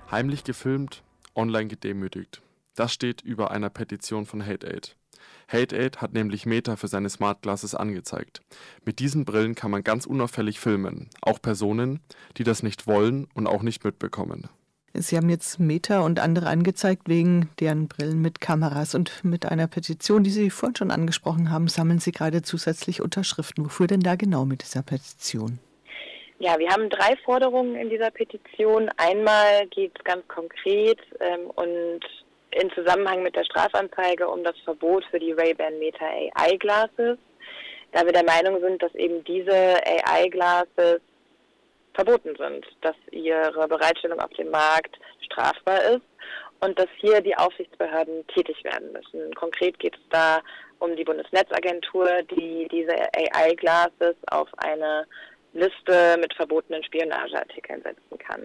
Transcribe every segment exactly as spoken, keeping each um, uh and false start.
Heimlich gefilmt, online gedemütigt. Das steht über einer Petition von HateAid. HateAid hat nämlich Meta für seine Smart Glasses angezeigt. Mit diesen Brillen kann man ganz unauffällig filmen, auch Personen, die das nicht wollen und auch nicht mitbekommen. Sie haben jetzt Meta und andere angezeigt wegen deren Brillen mit Kameras, und mit einer Petition, die Sie vorhin schon angesprochen haben, sammeln Sie gerade zusätzlich Unterschriften. Wofür denn da genau mit dieser Petition? Ja, wir haben drei Forderungen in dieser Petition. Einmal geht es ganz konkret ähm, und in Zusammenhang mit der Strafanzeige um das Verbot für die Ray-Ban Meta A I Glasses, da wir der Meinung sind, dass eben diese A I Glasses verboten sind, dass ihre Bereitstellung auf dem Markt strafbar ist und dass hier die Aufsichtsbehörden tätig werden müssen. Konkret geht es da um die Bundesnetzagentur, die diese A I Glasses auf eine Liste mit verbotenen Spionageartikeln setzen kann.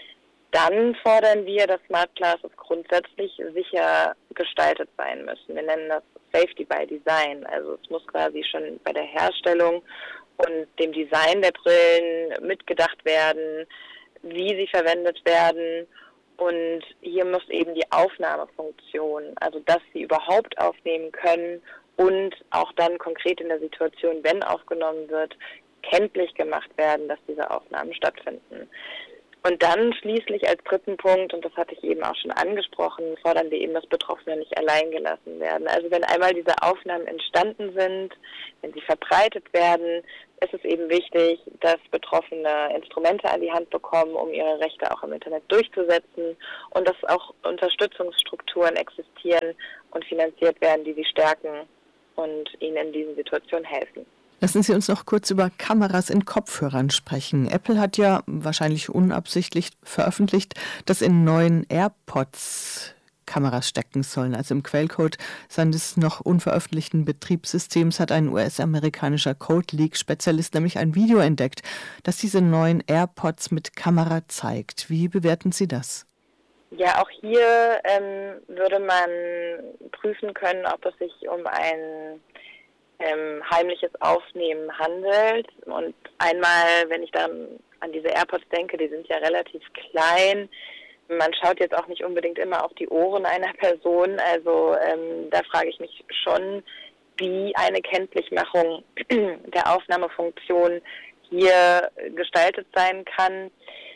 Dann fordern wir, dass Smart Glasses grundsätzlich sicher gestaltet sein müssen. Wir nennen das Safety by Design. Also es muss quasi schon bei der Herstellung und dem Design der Brillen mitgedacht werden, wie sie verwendet werden. Und hier muss eben die Aufnahmefunktion, also dass sie überhaupt aufnehmen können und auch dann konkret in der Situation, wenn aufgenommen wird, kenntlich gemacht werden, dass diese Aufnahmen stattfinden. Und dann schließlich als dritten Punkt, und das hatte ich eben auch schon angesprochen, fordern wir eben, dass Betroffene nicht allein gelassen werden. Also wenn einmal diese Aufnahmen entstanden sind, wenn sie verbreitet werden, ist es eben wichtig, dass Betroffene Instrumente an die Hand bekommen, um ihre Rechte auch im Internet durchzusetzen, und dass auch Unterstützungsstrukturen existieren und finanziert werden, die sie stärken und ihnen in diesen Situationen helfen. Lassen Sie uns noch kurz über Kameras in Kopfhörern sprechen. Apple hat ja wahrscheinlich unabsichtlich veröffentlicht, dass in neuen AirPods Kameras stecken sollen. Also im Quellcode seines noch unveröffentlichten Betriebssystems hat ein U S-amerikanischer Code-Leak-Spezialist nämlich ein Video entdeckt, das diese neuen AirPods mit Kamera zeigt. Wie bewerten Sie das? Ja, auch hier ähm, würde man prüfen können, ob es sich um ein ähm, heimliches Aufnehmen handelt. Und einmal, wenn ich dann an diese AirPods denke, die sind ja relativ klein. Man schaut jetzt auch nicht unbedingt immer auf die Ohren einer Person. Also ähm, da frage ich mich schon, wie eine Kenntlichmachung der Aufnahmefunktion hier gestaltet sein kann.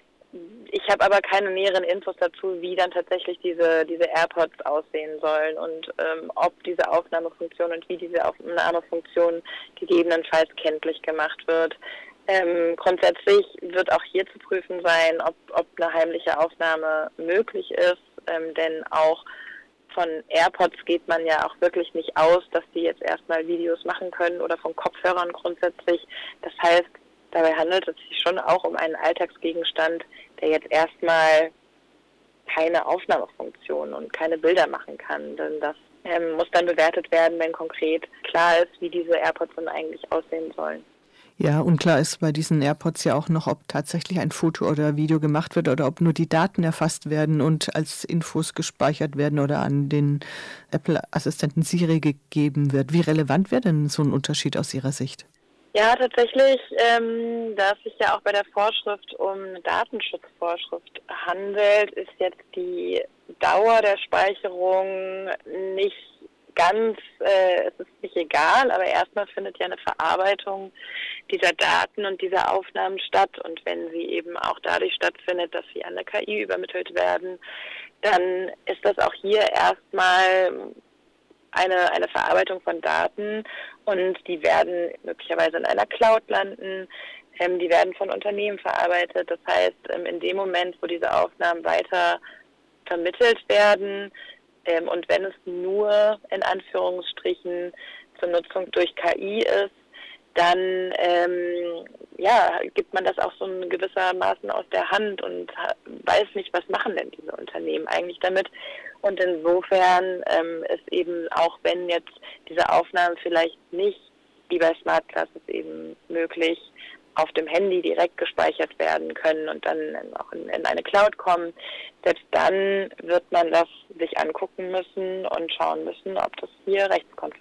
Ich habe aber keine näheren Infos dazu, wie dann tatsächlich diese diese AirPods aussehen sollen und ähm, ob diese Aufnahmefunktion und wie diese Aufnahmefunktion gegebenenfalls kenntlich gemacht wird. Ähm, grundsätzlich wird auch hier zu prüfen sein, ob, ob eine heimliche Aufnahme möglich ist, ähm, denn auch von AirPods geht man ja auch wirklich nicht aus, dass die jetzt erstmal Videos machen können, oder von Kopfhörern grundsätzlich. Das heißt, dabei handelt es sich schon auch um einen Alltagsgegenstand, der jetzt erstmal keine Aufnahmefunktion und keine Bilder machen kann. Denn das ähm, muss dann bewertet werden, wenn konkret klar ist, wie diese AirPods dann eigentlich aussehen sollen. Ja, unklar ist bei diesen AirPods ja auch noch, ob tatsächlich ein Foto oder Video gemacht wird oder ob nur die Daten erfasst werden und als Infos gespeichert werden oder an den Apple-Assistenten Siri gegeben wird. Wie relevant wäre denn so ein Unterschied aus Ihrer Sicht? Ja, tatsächlich, ähm, da es sich ja auch bei der Vorschrift um eine Datenschutzvorschrift handelt, ist jetzt die Dauer der Speicherung nicht ganz, äh, es ist nicht egal, aber erstmal findet ja eine Verarbeitung dieser Daten und dieser Aufnahmen statt, und wenn sie eben auch dadurch stattfindet, dass sie an eine K I übermittelt werden, dann ist das auch hier erstmal eine, eine Verarbeitung von Daten, und die werden möglicherweise in einer Cloud landen, ähm, die werden von Unternehmen verarbeitet. Das heißt, ähm, in dem Moment, wo diese Aufnahmen weiter vermittelt werden, ähm, und wenn es nur in Anführungsstrichen zur Nutzung durch K I ist, dann ähm, ja, gibt man das auch so in gewissermaßen aus der Hand und weiß nicht, was machen denn diese Unternehmen eigentlich damit. Und insofern ähm, ist eben, auch wenn jetzt diese Aufnahmen vielleicht nicht wie bei Smart Glasses eben möglich auf dem Handy direkt gespeichert werden können und dann auch in, in eine Cloud kommen, selbst dann wird man das sich angucken müssen und schauen müssen, ob das hier rechtskonform ist.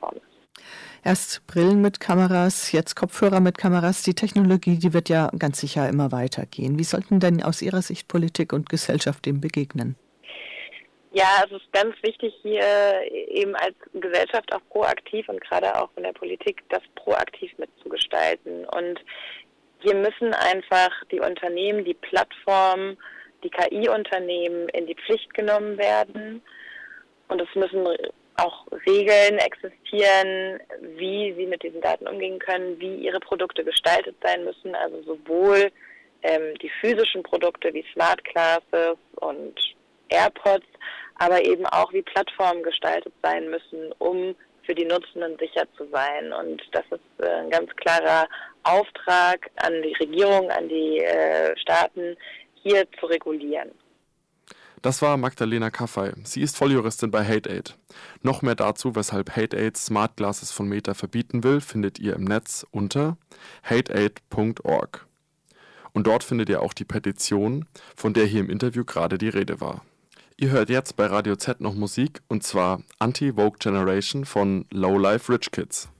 Erst Brillen mit Kameras, jetzt Kopfhörer mit Kameras. Die Technologie, die wird ja ganz sicher immer weitergehen. Wie sollten denn aus Ihrer Sicht Politik und Gesellschaft dem begegnen? Ja, es ist ganz wichtig, hier eben als Gesellschaft auch proaktiv und gerade auch von der Politik das proaktiv mitzugestalten. Und hier müssen einfach die Unternehmen, die Plattformen, die K I-Unternehmen in die Pflicht genommen werden. Und es müssen auch Regeln existieren, wie sie mit diesen Daten umgehen können, wie ihre Produkte gestaltet sein müssen. Also sowohl ähm, die physischen Produkte wie Smart Glasses und AirPods, aber eben auch wie Plattformen gestaltet sein müssen, um für die Nutzenden sicher zu sein. Und das ist äh, ein ganz klarer Auftrag an die Regierung, an die äh, Staaten, hier zu regulieren. Das war Magdalena Caffey. Sie ist Volljuristin bei HateAid. Noch mehr dazu, weshalb HateAid Smart Glasses von Meta verbieten will, findet ihr im Netz unter hate aid punkt org. Und dort findet ihr auch die Petition, von der hier im Interview gerade die Rede war. Ihr hört jetzt bei Radio Z noch Musik, und zwar Anti-Vogue Generation von Low Life Rich Kids.